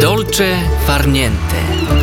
Dolce far niente.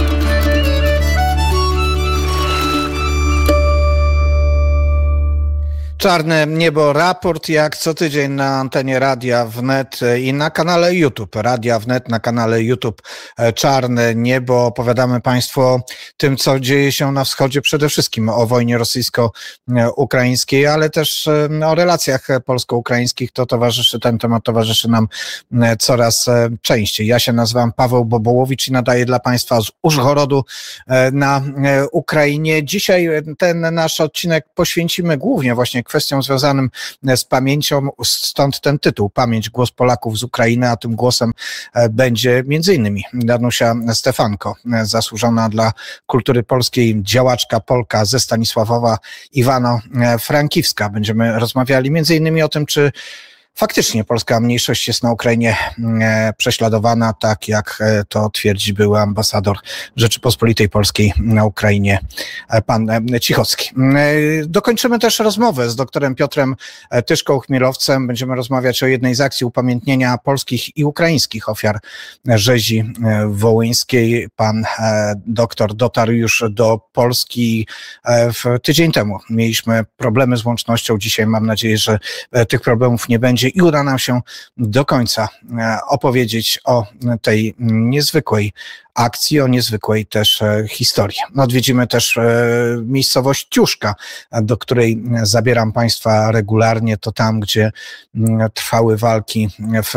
Czarne niebo, raport jak co tydzień na antenie Radia Wnet i na kanale YouTube. Radia Wnet na kanale YouTube Czarne niebo. Opowiadamy Państwu o tym, co dzieje się na wschodzie, przede wszystkim o wojnie rosyjsko-ukraińskiej, ale też o relacjach polsko-ukraińskich. Ten temat towarzyszy nam coraz częściej. Ja się nazywam Paweł Bobołowicz i nadaję dla Państwa z Użhorodu na Ukrainie. Dzisiaj ten nasz odcinek poświęcimy głównie właśnie kwestiom związanym z pamięcią, stąd ten tytuł, Pamięć, głos Polaków z Ukrainy, a tym głosem będzie m.in. Danusia Stefanko, zasłużona dla kultury polskiej działaczka Polka ze Stanisławowa, Iwano-Frankiwska. Będziemy rozmawiali m.in. o tym, czy faktycznie polska mniejszość jest na Ukrainie prześladowana, tak jak to twierdzi były ambasador Rzeczypospolitej Polskiej na Ukrainie, pan Cichocki. Dokończymy też rozmowę z doktorem Piotrem Tyszką-Chmielowcem. Będziemy rozmawiać o jednej z akcji upamiętnienia polskich i ukraińskich ofiar rzezi wołyńskiej. Pan doktor dotarł już do Polski tydzień temu. Mieliśmy problemy z łącznością. Dzisiaj mam nadzieję, że tych problemów nie będzie i uda nam się do końca opowiedzieć o tej niezwykłej akcji, o niezwykłej też historii. Odwiedzimy też miejscowość Tiuszka, do której zabieram Państwa regularnie. To tam, gdzie trwały walki w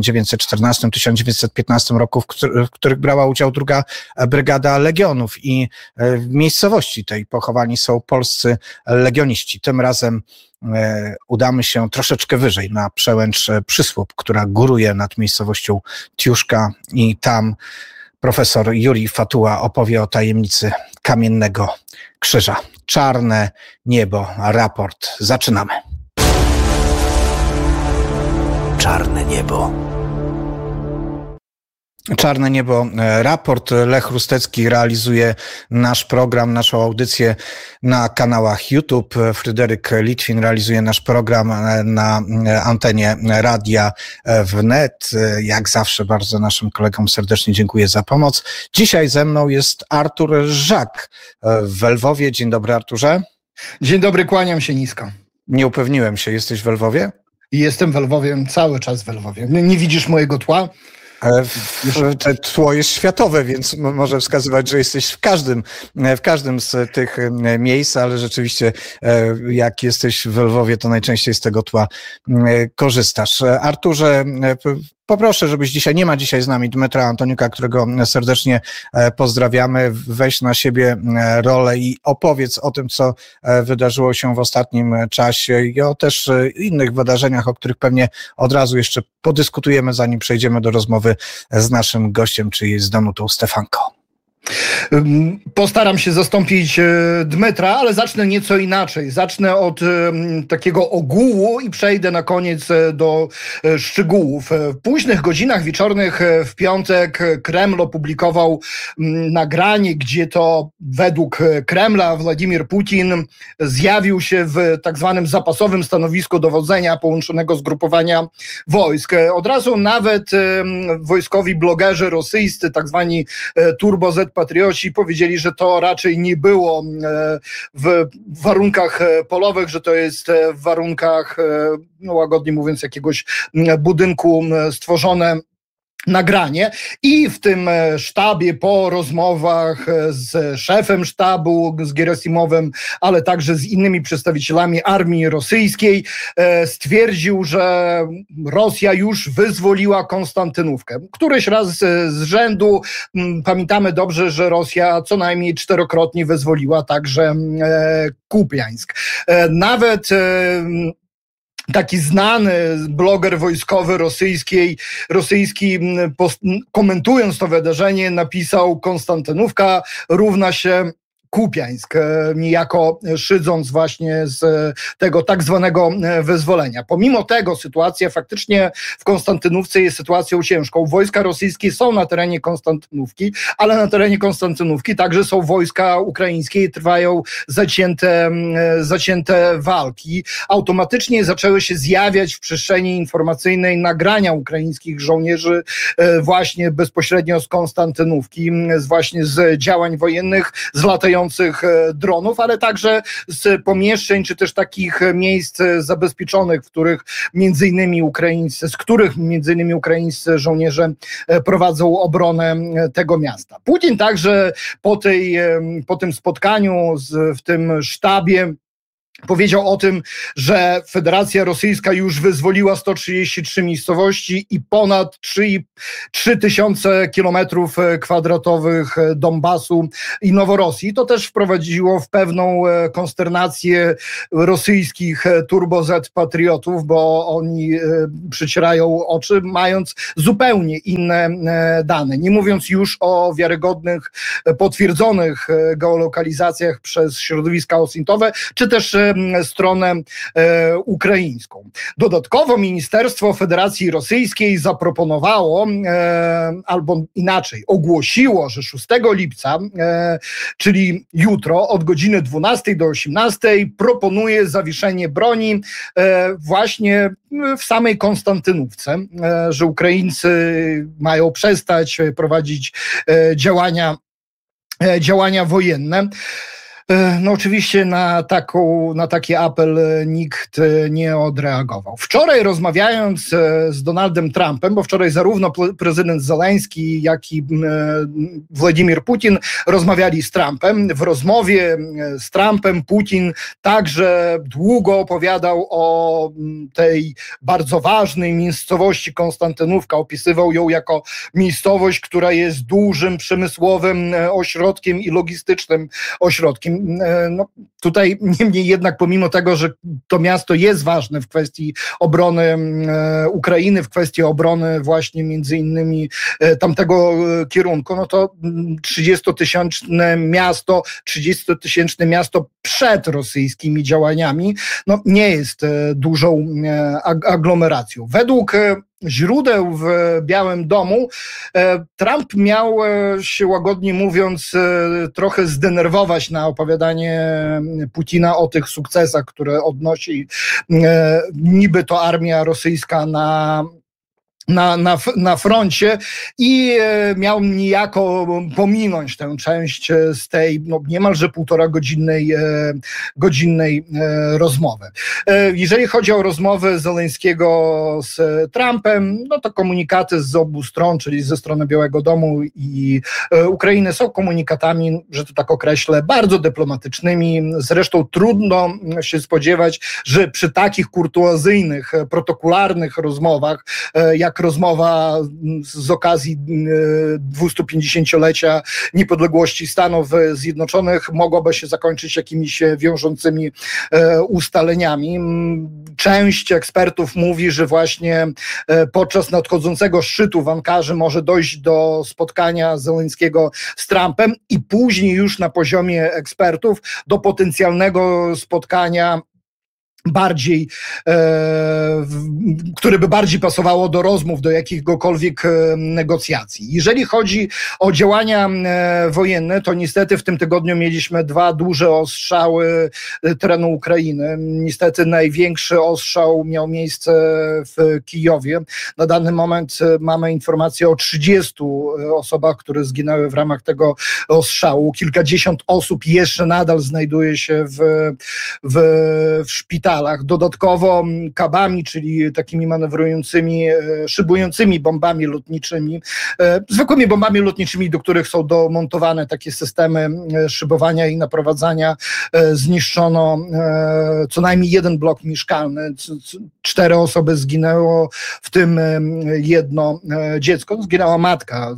1914-1915 roku, w których brała udział druga Brygada Legionów i w miejscowości tej pochowani są polscy legioniści. Tym razem udamy się troszeczkę wyżej na przełęcz Przysłup, która góruje nad miejscowością Tiuszka i tam profesor Jurij Fatuła opowie o tajemnicy Kamiennego Krzyża. Czarne niebo, raport. Zaczynamy. Czarne niebo. Czarne niebo, raport. Lech Rustecki realizuje nasz program, naszą audycję na kanałach YouTube. Fryderyk Litwin realizuje nasz program na antenie Radia Wnet. Jak zawsze bardzo naszym kolegom serdecznie dziękuję za pomoc. Dzisiaj ze mną jest Artur Żak w Lwowie. Dzień dobry, Arturze. Dzień dobry, kłaniam się nisko. Nie upewniłem się, jesteś w Lwowie? Jestem w Lwowie, cały czas w Lwowie. Nie widzisz mojego tła? Tło jest światowe, więc może wskazywać, że jesteś w każdym z tych miejsc, ale rzeczywiście jak jesteś w Lwowie, to najczęściej z tego tła korzystasz. Arturze, poproszę, żebyś dzisiaj, nie ma dzisiaj z nami Dmytra Antoniuka, którego serdecznie pozdrawiamy. Weź na siebie rolę i opowiedz o tym, co wydarzyło się w ostatnim czasie i o też innych wydarzeniach, o których pewnie od razu jeszcze podyskutujemy, zanim przejdziemy do rozmowy z naszym gościem, czyli z Danutą Stefanko. Postaram się zastąpić Dmytra, ale zacznę nieco inaczej. Zacznę od takiego ogółu i przejdę na koniec do szczegółów. W późnych godzinach wieczornych w piątek Kreml opublikował nagranie, gdzie to według Kremla Władimir Putin zjawił się w tak zwanym zapasowym stanowisku dowodzenia połączonego zgrupowania wojsk. Od razu nawet wojskowi blogerzy rosyjscy, tak zwani Turbo Z patrioci, powiedzieli, że to raczej nie było w warunkach polowych, że to jest w warunkach, no łagodnie mówiąc, jakiegoś budynku stworzone nagranie. I w tym sztabie po rozmowach z szefem sztabu, z Gerasimowem, ale także z innymi przedstawicielami armii rosyjskiej, stwierdził, że Rosja już wyzwoliła Konstantynówkę. Któryś raz z rzędu. Pamiętamy dobrze, że Rosja co najmniej 4-krotnie wyzwoliła także Kupiańsk. Nawet taki znany bloger wojskowy rosyjski komentując to wydarzenie napisał: Konstantynówka równa się Kupiańsk, niejako szydząc właśnie z tego tak zwanego wyzwolenia. Pomimo tego sytuacja faktycznie w Konstantynówce jest sytuacją ciężką. Wojska rosyjskie są na terenie Konstantynówki, ale na terenie Konstantynówki także są wojska ukraińskie i trwają zacięte walki. Automatycznie zaczęły się zjawiać w przestrzeni informacyjnej nagrania ukraińskich żołnierzy właśnie bezpośrednio z Konstantynówki, właśnie z działań wojennych, z latających dronów, ale także z pomieszczeń, czy też takich miejsc zabezpieczonych, z których między innymi ukraińscy żołnierze prowadzą obronę tego miasta. Putin także po tym spotkaniu w tym sztabie powiedział o tym, że Federacja Rosyjska już wyzwoliła 133 miejscowości i ponad 3 tysiące kilometrów kwadratowych Donbasu i Noworosji. To też wprowadziło w pewną konsternację rosyjskich turbo-Z patriotów, bo oni przycierają oczy, mając zupełnie inne dane. Nie mówiąc już o wiarygodnych, potwierdzonych geolokalizacjach przez środowiska osintowe, czy też stronę ukraińską. Dodatkowo Ministerstwo Federacji Rosyjskiej zaproponowało, albo inaczej, ogłosiło, że 6 lipca, czyli jutro od godziny 12 do 18 proponuje zawieszenie broni właśnie w samej Konstantynówce, że Ukraińcy mają przestać prowadzić działania wojenne. No oczywiście na taki apel nikt nie odreagował. Wczoraj rozmawiając z Donaldem Trumpem, bo wczoraj zarówno prezydent Zełenski, jak i Władimir Putin rozmawiali z Trumpem. W rozmowie z Trumpem Putin także długo opowiadał o tej bardzo ważnej miejscowości Konstantynówka. Opisywał ją jako miejscowość, która jest dużym przemysłowym ośrodkiem i logistycznym ośrodkiem. No, tutaj niemniej jednak, pomimo tego, że to miasto jest ważne w kwestii obrony Ukrainy, w kwestii obrony właśnie między innymi tamtego kierunku, no to 30-tysięczne miasto przed rosyjskimi działaniami, no nie jest dużą aglomeracją. Według źródeł w Białym Domu Trump miał się, łagodnie mówiąc, trochę zdenerwować na opowiadanie Putina o tych sukcesach, które odnosi niby to armia rosyjska na froncie i miał niejako pominąć tę część z tej niemalże 1,5-godzinnej rozmowy. Jeżeli chodzi o rozmowę Zełenskiego z Trumpem, no to komunikaty z obu stron, czyli ze strony Białego Domu i Ukrainy, są komunikatami, że to tak określę, bardzo dyplomatycznymi. Zresztą trudno się spodziewać, że przy takich kurtuazyjnych, protokolarnych rozmowach, jak rozmowa z okazji 250-lecia niepodległości Stanów Zjednoczonych mogłaby się zakończyć jakimiś wiążącymi ustaleniami. Część ekspertów mówi, że właśnie podczas nadchodzącego szczytu w Ankarze może dojść do spotkania Zełenskiego z Trumpem i później już na poziomie ekspertów do potencjalnego spotkania które by bardziej pasowało do rozmów, do jakiegokolwiek negocjacji. Jeżeli chodzi o działania wojenne, to niestety w tym tygodniu mieliśmy 2 duże ostrzały terenu Ukrainy. Niestety największy ostrzał miał miejsce w Kijowie. Na dany moment mamy informację o 30 osobach, które zginęły w ramach tego ostrzału. Kilkadziesiąt osób jeszcze nadal znajduje się w szpitalach. Dodatkowo kabami, czyli takimi manewrującymi, szybującymi bombami lotniczymi, zwykłymi bombami lotniczymi, do których są domontowane takie systemy szybowania i naprowadzania, zniszczono co najmniej 1 blok mieszkalny. 4 osoby zginęło, w tym 1 dziecko. Zginęła matka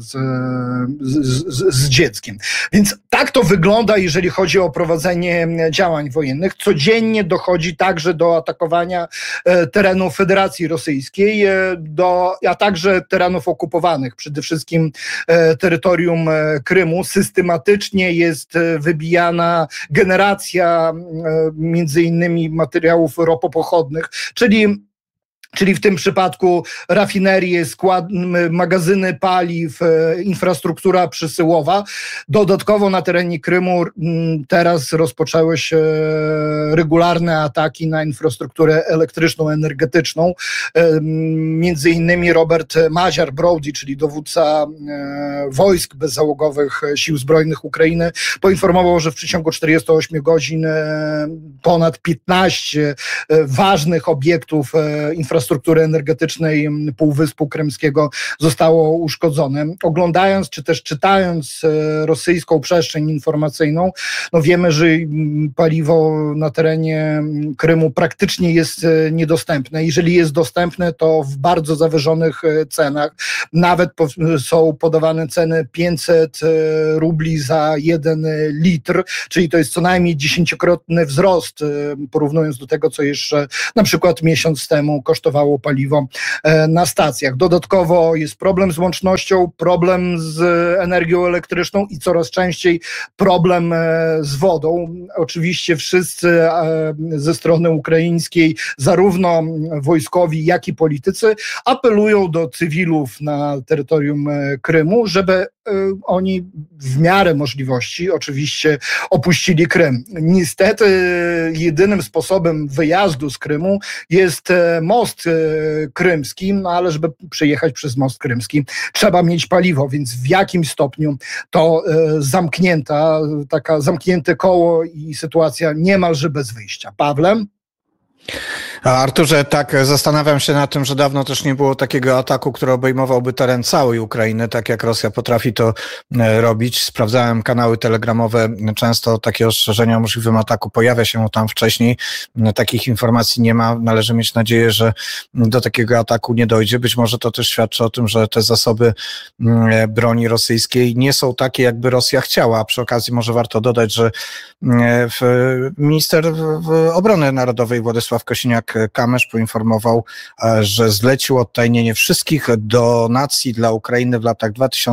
z dzieckiem. Więc tak to wygląda, jeżeli chodzi o prowadzenie działań wojennych. Codziennie dochodzi także także do atakowania terenu Federacji Rosyjskiej, a także terenów okupowanych, przede wszystkim terytorium Krymu. Systematycznie jest wybijana generacja między innymi materiałów ropopochodnych, czyli w tym przypadku rafinerie, magazyny paliw, infrastruktura przesyłowa. Dodatkowo na terenie Krymu teraz rozpoczęły się regularne ataki na infrastrukturę elektryczną, energetyczną. Między innymi Robert Maziar-Brody, czyli dowódca wojsk bezzałogowych Sił Zbrojnych Ukrainy, poinformował, że w przeciągu 48 godzin ponad 15 ważnych obiektów infrastruktury energetycznej Półwyspu Krymskiego zostało uszkodzone. Oglądając czy też czytając rosyjską przestrzeń informacyjną, no wiemy, że paliwo na terenie Krymu praktycznie jest niedostępne. Jeżeli jest dostępne, to w bardzo zawyżonych cenach. Nawet są podawane ceny 500 rubli za 1 litr, czyli to jest co najmniej 10-krotny wzrost, porównując do tego, co jeszcze na przykład miesiąc temu kosztowało paliwo na stacjach. Dodatkowo jest problem z łącznością, problem z energią elektryczną i coraz częściej problem z wodą. Oczywiście wszyscy ze strony ukraińskiej, zarówno wojskowi, jak i politycy, apelują do cywilów na terytorium Krymu, żeby oni w miarę możliwości oczywiście opuścili Krym. Niestety jedynym sposobem wyjazdu z Krymu jest most krymski, no ale żeby przejechać przez most krymski, trzeba mieć paliwo, więc w jakim stopniu to zamknięte koło i sytuacja niemalże bez wyjścia. Pawle? Arturze, tak, zastanawiam się nad tym, że dawno też nie było takiego ataku, który obejmowałby teren całej Ukrainy, tak jak Rosja potrafi to robić. Sprawdzałem kanały telegramowe, często takie ostrzeżenia o możliwym ataku pojawia się tam wcześniej. Takich informacji nie ma. Należy mieć nadzieję, że do takiego ataku nie dojdzie. Być może to też świadczy o tym, że te zasoby broni rosyjskiej nie są takie, jakby Rosja chciała. Przy okazji może warto dodać, że minister obrony narodowej Władysław Kosiniak-Kamysz poinformował, że zlecił odtajnienie wszystkich donacji dla Ukrainy w latach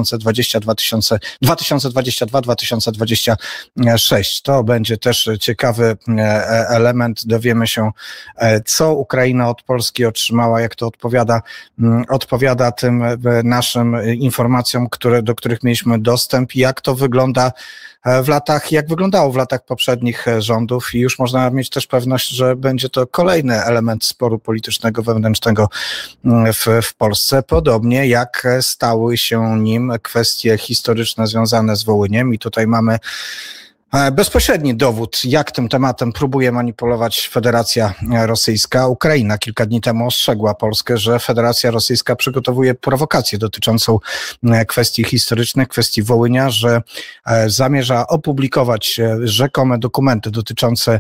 2022-2026. To będzie też ciekawy element. Dowiemy się, co Ukraina od Polski otrzymała, jak to odpowiada tym naszym informacjom, do których mieliśmy dostęp i jak to wygląda jak wyglądało w latach poprzednich rządów i już można mieć też pewność, że będzie to kolejny element sporu politycznego, wewnętrznego w Polsce, podobnie jak stały się nim kwestie historyczne związane z Wołyniem i tutaj mamy bezpośredni dowód, jak tym tematem próbuje manipulować Federacja Rosyjska. Ukraina kilka dni temu ostrzegła Polskę, że Federacja Rosyjska przygotowuje prowokację dotyczącą kwestii historycznych, kwestii Wołynia, że zamierza opublikować rzekome dokumenty dotyczące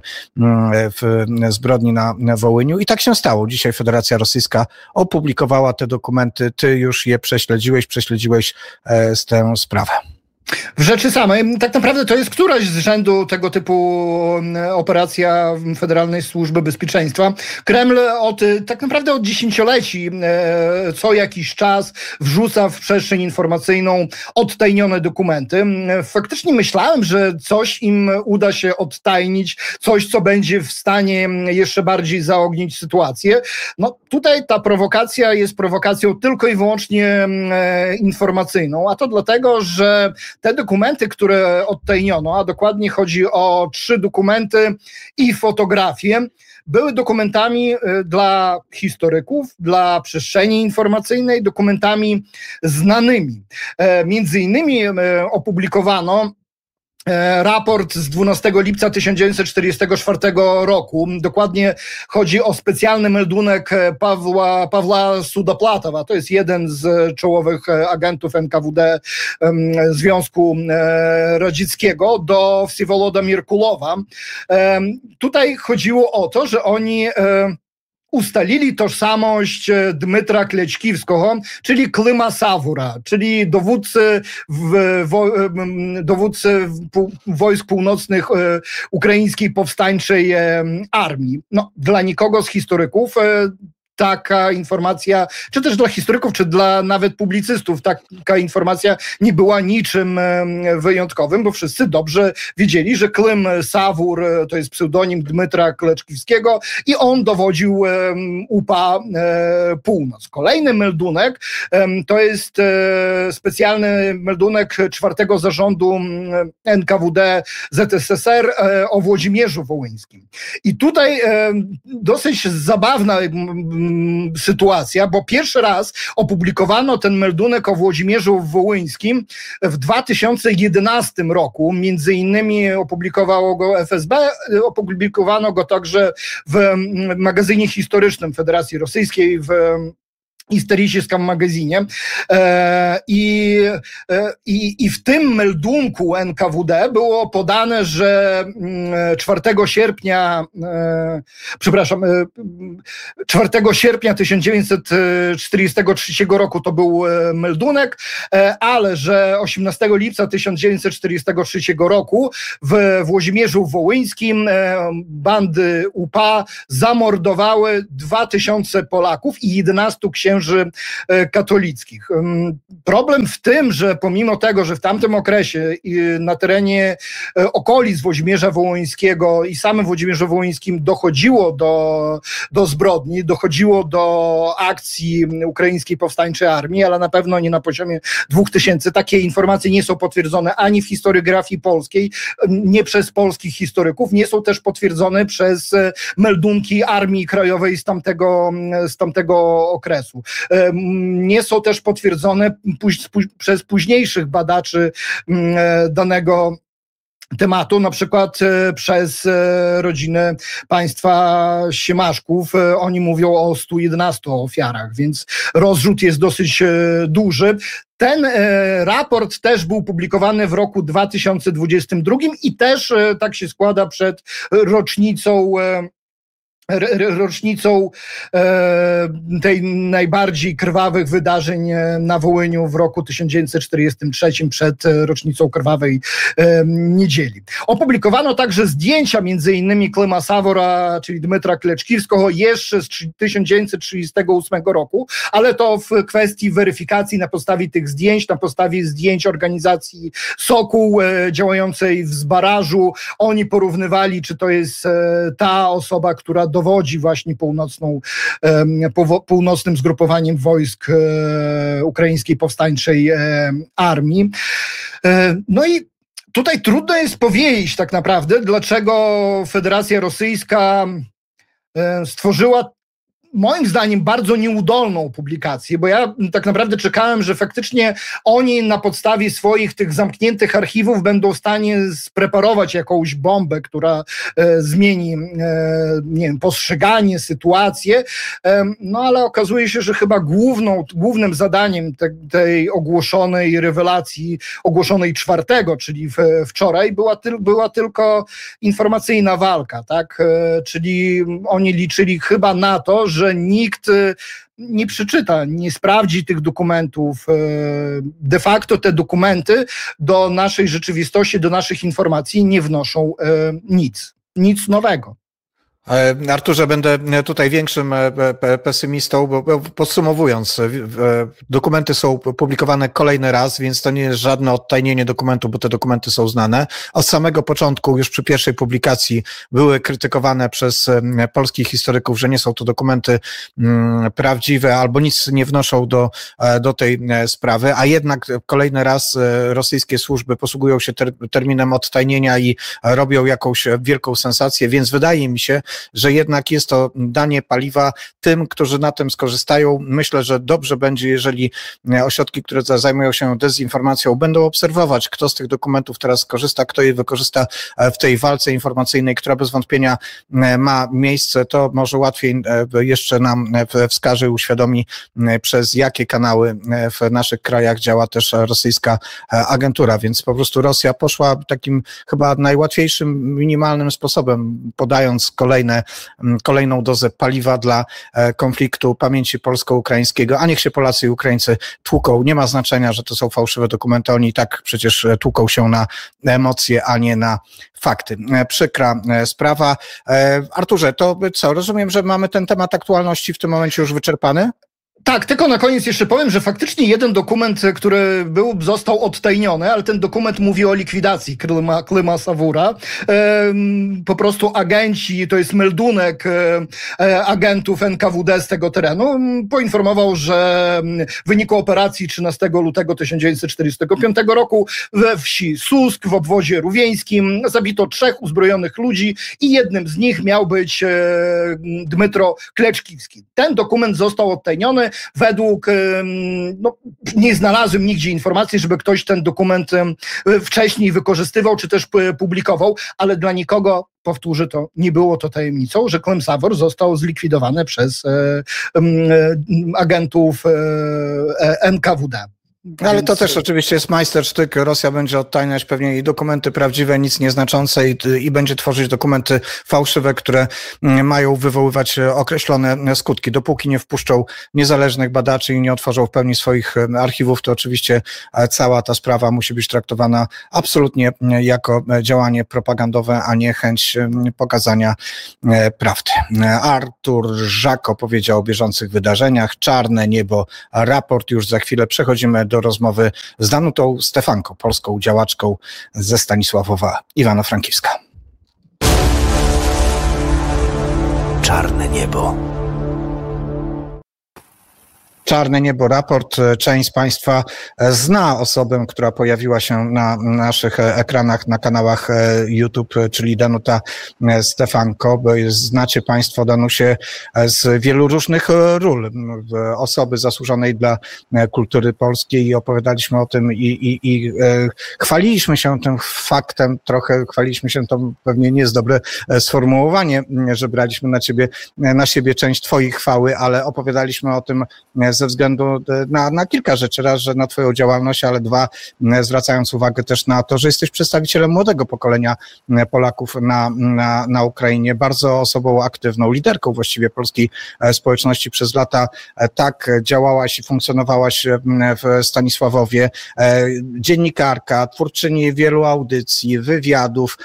zbrodni na Wołyniu. I tak się stało. Dzisiaj Federacja Rosyjska opublikowała te dokumenty. Ty już je prześledziłeś tę sprawę. W rzeczy samej, tak naprawdę to jest któraś z rzędu tego typu operacja Federalnej Służby Bezpieczeństwa. Kreml tak naprawdę od dziesięcioleci co jakiś czas wrzuca w przestrzeń informacyjną odtajnione dokumenty. Faktycznie myślałem, że coś im uda się odtajnić, coś, co będzie w stanie jeszcze bardziej zaognić sytuację. No tutaj ta prowokacja jest prowokacją tylko i wyłącznie informacyjną, a to dlatego, że te dokumenty, które odtajniono, a dokładnie chodzi o 3 dokumenty i fotografię, były dokumentami dla historyków, dla przestrzeni informacyjnej, dokumentami znanymi. Między innymi opublikowano raport z 12 lipca 1944 roku. Dokładnie chodzi o specjalny meldunek Pawła Sudoplatowa. To jest jeden z czołowych agentów NKWD Związku Radzieckiego do Wsiewoloda Merkulowa. Tutaj chodziło o to, że oni ustalili tożsamość Dmytra Klećkiwskiego, czyli Klyma Sawura, czyli dowódcy wojsk północnych ukraińskiej powstańczej armii. No, dla nikogo z historyków taka informacja, czy też dla historyków, czy dla nawet publicystów, taka informacja nie była niczym wyjątkowym, bo wszyscy dobrze wiedzieli, że Klym Sawur to jest pseudonim Dmytra Klećkiwskiego i on dowodził UPA Północ. Kolejny meldunek to jest specjalny meldunek 4. Zarządu NKWD ZSSR o Włodzimierzu Wołyńskim. I tutaj dosyć zabawna sytuacja, bo pierwszy raz opublikowano ten meldunek o Włodzimierzu Wołyńskim w 2011 roku. Między innymi opublikowało go FSB, opublikowano go także w magazynie historycznym Federacji Rosyjskiej, w историческом magazynie. I w tym meldunku NKWD było podane, że 4 sierpnia 1943 roku to był meldunek, ale że 18 lipca 1943 roku w Włodzimierzu Wołyńskim bandy UPA zamordowały 2000 Polaków i 11 księży katolickich. Problem w tym, że pomimo tego, że w tamtym okresie na terenie okolic Włodzimierza Wołyńskiego i samym Włodzimierzu Wołyńskim dochodziło do zbrodni, dochodziło do akcji Ukraińskiej Powstańczej Armii, ale na pewno nie na poziomie 2000. Takie informacje nie są potwierdzone ani w historiografii polskiej, nie przez polskich historyków, nie są też potwierdzone przez meldunki Armii Krajowej z tamtego okresu. Nie są też potwierdzone przez późniejszych badaczy danego tematu, na przykład przez rodzinę państwa Siemaszków. Oni mówią o 111 ofiarach, więc rozrzut jest dosyć duży. Ten raport też był publikowany w roku 2022 i też tak się składa przed rocznicą tej najbardziej krwawych wydarzeń na Wołyniu w roku 1943, przed rocznicą krwawej niedzieli. Opublikowano także zdjęcia między innymi Klyma Sawora, czyli Dmytra Klećkiwskiego, jeszcze z 1938 roku, ale to w kwestii weryfikacji na podstawie tych zdjęć, na podstawie zdjęć organizacji Sokół działającej w Zbarażu. Oni porównywali, czy to jest ta osoba, która dowodzi właśnie północnym zgrupowaniem wojsk Ukraińskiej Powstańczej Armii. No i tutaj trudno jest powiedzieć tak naprawdę, dlaczego Federacja Rosyjska stworzyła moim zdaniem bardzo nieudolną publikację, bo ja tak naprawdę czekałem, że faktycznie oni na podstawie swoich tych zamkniętych archiwów będą w stanie spreparować jakąś bombę, która zmieni, nie wiem, postrzeganie, sytuację, no ale okazuje się, że chyba głównym zadaniem tej ogłoszonej rewelacji, ogłoszonej 4, czyli wczoraj, była tylko informacyjna walka, tak? Czyli oni liczyli chyba na to, że nikt nie przeczyta, nie sprawdzi tych dokumentów. De facto te dokumenty do naszej rzeczywistości, do naszych informacji nie wnoszą nic nowego. Arturze, będę tutaj większym pesymistą, bo podsumowując, dokumenty są publikowane kolejny raz, więc to nie jest żadne odtajnienie dokumentu, bo te dokumenty są znane. Od samego początku, już przy pierwszej publikacji, były krytykowane przez polskich historyków, że nie są to dokumenty prawdziwe albo nic nie wnoszą do tej sprawy, a jednak kolejny raz rosyjskie służby posługują się terminem odtajnienia i robią jakąś wielką sensację, więc wydaje mi się, że jednak jest to danie paliwa tym, którzy na tym skorzystają. Myślę, że dobrze będzie, jeżeli ośrodki, które zajmują się dezinformacją, będą obserwować, kto z tych dokumentów teraz korzysta, kto je wykorzysta w tej walce informacyjnej, która bez wątpienia ma miejsce. To może łatwiej jeszcze nam wskaże i uświadomi, przez jakie kanały w naszych krajach działa też rosyjska agentura, więc po prostu Rosja poszła takim chyba najłatwiejszym, minimalnym sposobem, podając kolejne kolejną dozę paliwa dla konfliktu pamięci polsko-ukraińskiego, a niech się Polacy i Ukraińcy tłuką. Nie ma znaczenia, że to są fałszywe dokumenty, oni i tak przecież tłuką się na emocje, a nie na fakty. Przykra sprawa. Arturze, to co? Rozumiem, że mamy ten temat aktualności w tym momencie już wyczerpany? Tak, tylko na koniec jeszcze powiem, że faktycznie jeden dokument, który został odtajniony, ale ten dokument mówi o likwidacji Klima Sawura. Po prostu agenci, to jest meldunek agentów NKWD z tego terenu, poinformował, że w wyniku operacji 13 lutego 1945 roku we wsi Susk w obwodzie rówieńskim zabito 3 uzbrojonych ludzi i jednym z nich miał być Dmytro Kleczkiwski. Ten dokument został odtajniony. Według, nie znalazłem nigdzie informacji, żeby ktoś ten dokument wcześniej wykorzystywał, czy też publikował, ale dla nikogo, powtórzę to, nie było to tajemnicą, że Klim Savur został zlikwidowany przez agentów NKWD. Ale to też oczywiście jest majstersztyk. Rosja będzie odtajniać pewnie i dokumenty prawdziwe, nic nieznaczące i będzie tworzyć dokumenty fałszywe, które mają wywoływać określone skutki. Dopóki nie wpuszczą niezależnych badaczy i nie otworzą w pełni swoich archiwów, to oczywiście cała ta sprawa musi być traktowana absolutnie jako działanie propagandowe, a nie chęć pokazania prawdy. Artur Żako powiedział o bieżących wydarzeniach. Czarne niebo, raport. Już za chwilę przechodzimy do rozmowy z Danutą Stefanko, polską działaczką ze Stanisławowa Iwano-Frankiwska. Czarne niebo. Czarne niebo, raport. Część z Państwa zna osobę, która pojawiła się na naszych ekranach, na kanałach YouTube, czyli Danuta Stefanko. Znacie Państwo Danusię z wielu różnych ról. Osoby zasłużonej dla kultury polskiej i opowiadaliśmy o tym i chwaliliśmy się tym faktem, trochę chwaliliśmy się, to pewnie nie jest dobre sformułowanie, że braliśmy na siebie część Twojej chwały, ale opowiadaliśmy o tym ze względu na kilka rzeczy. Raz, że na Twoją działalność, ale dwa, zwracając uwagę też na to, że jesteś przedstawicielem młodego pokolenia Polaków na Ukrainie, bardzo osobą aktywną, liderką właściwie polskiej społeczności przez lata. Tak działałaś i funkcjonowałaś w Stanisławowie. Dziennikarka, twórczyni wielu audycji, wywiadów,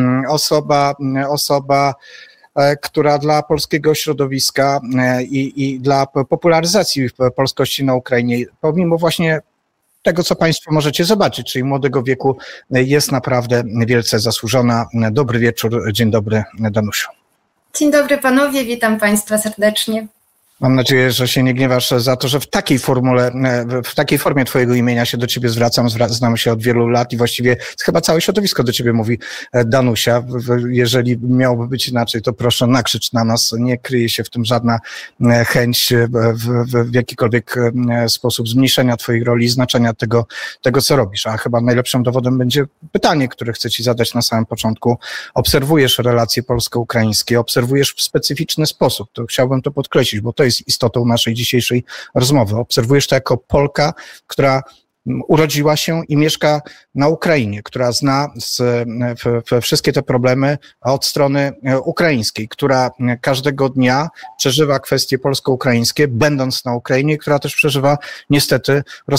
osoba, która dla polskiego środowiska i dla popularyzacji polskości na Ukrainie, pomimo właśnie tego, co Państwo możecie zobaczyć, czyli młodego wieku, jest naprawdę wielce zasłużona. Dobry wieczór, dzień dobry, Danusiu. Dzień dobry panowie, witam Państwa serdecznie. Mam nadzieję, że się nie gniewasz za to, że w takiej formie Twojego imienia się do Ciebie zwracam. Znamy się od wielu lat i właściwie chyba całe środowisko do Ciebie mówi Danusia. Jeżeli miałoby być inaczej, to proszę nakrzycz na nas. Nie kryje się w tym żadna chęć w jakikolwiek sposób zmniejszenia Twojej roli i znaczenia tego, co robisz. A chyba najlepszym dowodem będzie pytanie, które chcę Ci zadać na samym początku. Obserwujesz relacje polsko-ukraińskie, obserwujesz w specyficzny sposób. To chciałbym to podkreślić, bo to jest istotą naszej dzisiejszej rozmowy. Obserwujesz to jako Polka, która urodziła się i mieszka na Ukrainie, która zna wszystkie te problemy od strony ukraińskiej, która każdego dnia przeżywa kwestie polsko-ukraińskie, będąc na Ukrainie, która też przeżywa niestety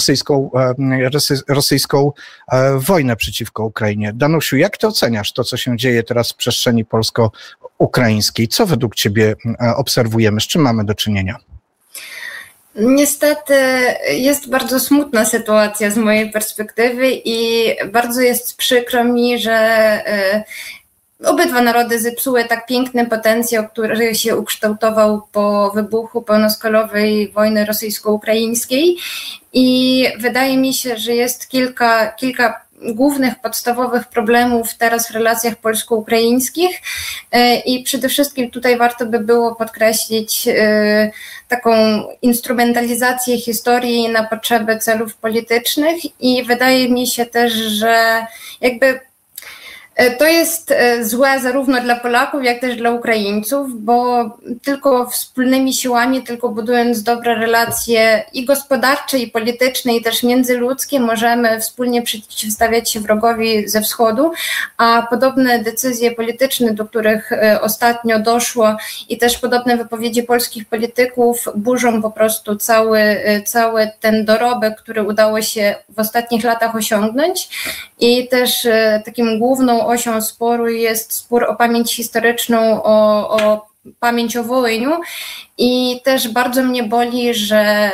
rosyjską wojnę przeciwko Ukrainie. Danusiu, jak ty oceniasz to, co się dzieje teraz w przestrzeni polsko-ukraińskiej? Co według ciebie obserwujemy? Z czym mamy do czynienia? Niestety jest bardzo smutna sytuacja z mojej perspektywy i bardzo jest przykro mi, że obydwa narody zepsuły tak piękny potencjał, który się ukształtował po wybuchu pełnoskalowej wojny rosyjsko-ukraińskiej i wydaje mi się, że jest kilka głównych, podstawowych problemów teraz w relacjach polsko-ukraińskich i przede wszystkim tutaj warto by było podkreślić taką instrumentalizację historii na potrzeby celów politycznych i wydaje mi się też, że jakby To jest złe zarówno dla Polaków, jak też dla Ukraińców, bo tylko wspólnymi siłami, tylko budując dobre relacje i gospodarcze, i polityczne, i też międzyludzkie, możemy wspólnie przeciwstawiać się wrogowi ze wschodu, a podobne decyzje polityczne, do których ostatnio doszło, i też podobne wypowiedzi polskich polityków burzą po prostu cały ten dorobek, który udało się w ostatnich latach osiągnąć. I też takim główną osią sporu jest spór o pamięć historyczną, o pamięć o Wołyniu, i też bardzo mnie boli, że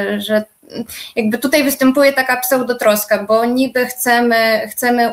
jakby tutaj występuje taka pseudotroska, bo niby chcemy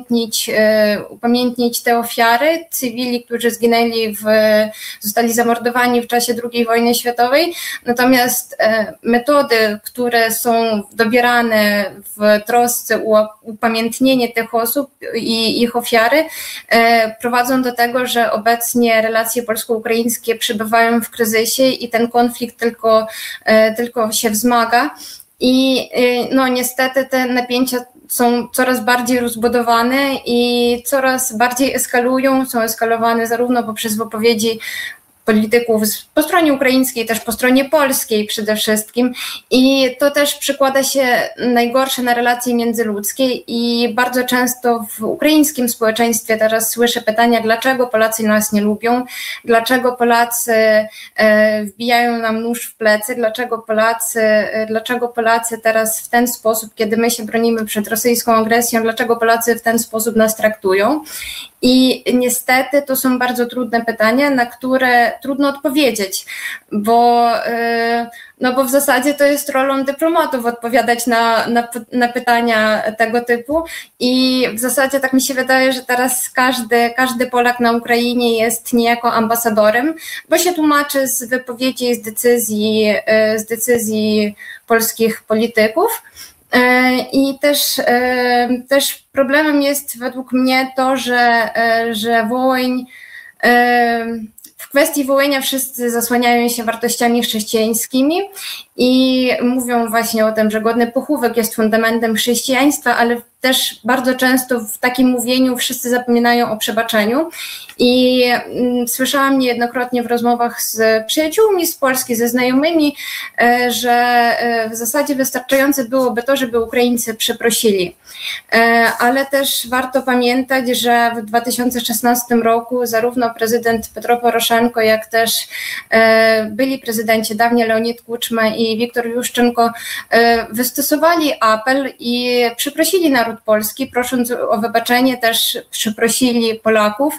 upamiętnić te ofiary, cywili, którzy zostali zamordowani w czasie II wojny światowej, natomiast metody, które są dobierane w trosce o upamiętnienie tych osób i ich ofiary, prowadzą do tego, że obecnie relacje polsko-ukraińskie przebywają w kryzysie i ten konflikt tylko się wzmaga. I no niestety te napięcia są coraz bardziej rozbudowane i coraz bardziej eskalują. Są eskalowane zarówno poprzez wypowiedzi polityków po stronie ukraińskiej, też po stronie polskiej przede wszystkim, i to też przekłada się najgorsze na relacje międzyludzkie i bardzo często w ukraińskim społeczeństwie teraz słyszę pytania, dlaczego Polacy nas nie lubią, dlaczego Polacy wbijają nam nóż w plecy, dlaczego Polacy teraz w ten sposób, kiedy my się bronimy przed rosyjską agresją, dlaczego Polacy w ten sposób nas traktują. I niestety to są bardzo trudne pytania, na które trudno odpowiedzieć, bo w zasadzie to jest rolą dyplomatów odpowiadać na pytania tego typu, i w zasadzie tak mi się wydaje, że teraz każdy Polak na Ukrainie jest niejako ambasadorem, bo się tłumaczy z wypowiedzi, z decyzji polskich polityków. I też problemem jest według mnie to, że Wołyń, w kwestii Wołynia wszyscy zasłaniają się wartościami chrześcijańskimi i mówią właśnie o tym, że godny pochówek jest fundamentem chrześcijaństwa, ale też bardzo często w takim mówieniu wszyscy zapominają o przebaczeniu. I słyszałam niejednokrotnie w rozmowach z przyjaciółmi z Polski, ze znajomymi, że w zasadzie wystarczające byłoby to, żeby Ukraińcy przeprosili. Ale też warto pamiętać, że w 2016 roku zarówno prezydent Petro Poroszenko, jak też byli prezydenci dawniej Leonid Kuczma i Wiktor Juszczenko wystosowali apel i przeprosili naród polski, prosząc o wybaczenie, też przeprosili Polaków.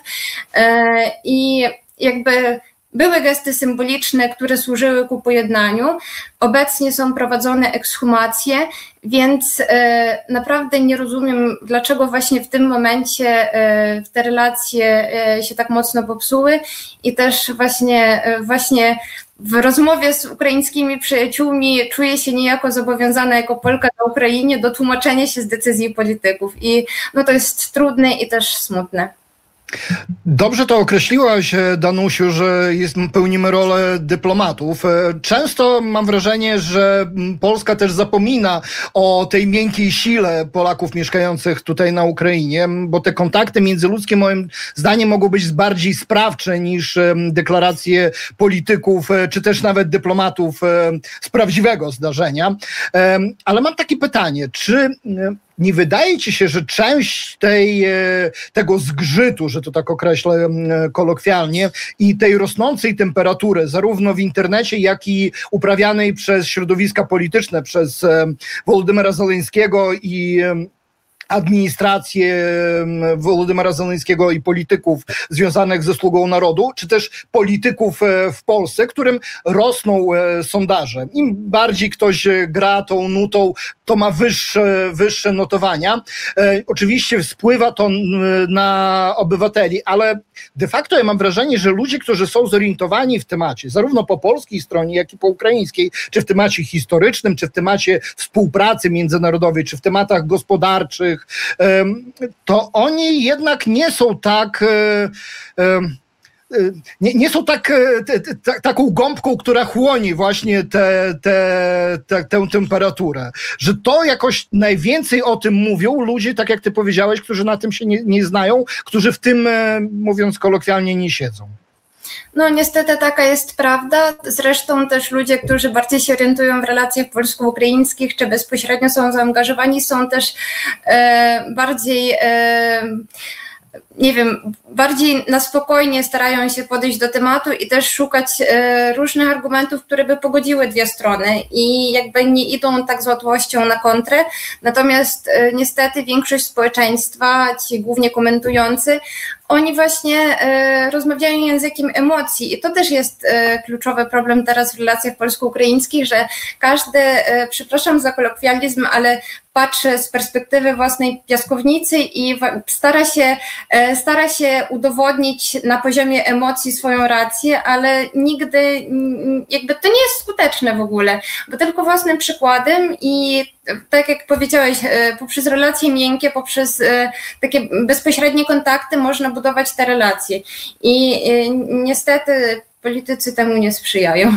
I jakby były gesty symboliczne, które służyły ku pojednaniu. Obecnie są prowadzone ekshumacje, więc naprawdę nie rozumiem, dlaczego właśnie w tym momencie te relacje się tak mocno popsuły, i też właśnie w rozmowie z ukraińskimi przyjaciółmi czuję się niejako zobowiązana jako Polka na Ukrainie do tłumaczenia się z decyzji polityków, i no to jest trudne i też smutne. Dobrze to określiłaś, Danusiu, że pełnimy rolę dyplomatów. Często mam wrażenie, że Polska też zapomina o tej miękkiej sile Polaków mieszkających tutaj na Ukrainie, bo te kontakty międzyludzkie moim zdaniem mogą być bardziej sprawcze niż deklaracje polityków, czy też nawet dyplomatów z prawdziwego zdarzenia. Ale mam takie pytanie, czy nie wydaje ci się, że część tego zgrzytu, że to tak określę kolokwialnie, i tej rosnącej temperatury, zarówno w internecie, jak i uprawianej przez środowiska polityczne, przez Wołodymyra Zełenskiego i administrację Wołodymyra Zełenskiego i polityków związanych ze Sługą Narodu, czy też polityków w Polsce, którym rosną sondaże. Im bardziej ktoś gra tą nutą, to ma wyższe notowania. Oczywiście wpływa to na obywateli, ale de facto ja mam wrażenie, że ludzie, którzy są zorientowani w temacie, zarówno po polskiej stronie, jak i po ukraińskiej, czy w temacie historycznym, czy w temacie współpracy międzynarodowej, czy w tematach gospodarczych, to oni jednak nie są tak nie są taką gąbką, która chłoni właśnie tę temperaturę. Że to jakoś najwięcej o tym mówią ludzie, tak jak ty powiedziałeś, którzy na tym się nie znają, którzy w tym, mówiąc kolokwialnie, nie siedzą. No niestety taka jest prawda. Zresztą też ludzie, którzy bardziej się orientują w relacjach polsko-ukraińskich, czy bezpośrednio są zaangażowani, są też bardziej... nie wiem, bardziej na spokojnie starają się podejść do tematu i też szukać różnych argumentów, które by pogodziły dwie strony i jakby nie idą tak z łatwością na kontrę. Natomiast niestety większość społeczeństwa, ci głównie komentujący, oni właśnie rozmawiają językiem emocji i to też jest kluczowy problem teraz w relacjach polsko-ukraińskich, że każdy, przepraszam za kolokwializm, ale patrzy z perspektywy własnej piaskownicy i stara się udowodnić na poziomie emocji swoją rację, ale nigdy jakby to nie jest skuteczne w ogóle, bo tylko własnym przykładem i tak jak powiedziałeś, poprzez relacje miękkie, poprzez takie bezpośrednie kontakty można budować te relacje i niestety politycy temu nie sprzyjają.